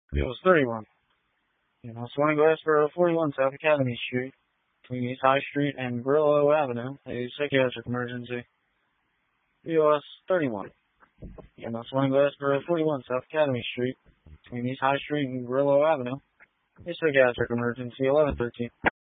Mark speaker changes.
Speaker 1: EOS 31. Swanning Glass for 41 South Academy Street, between East High Street and Grillo Avenue, a psychiatric emergency. EOS 31. Swanning Glass for 41 South Academy Street, between East High Street and Grillo Avenue, a psychiatric emergency. 1113.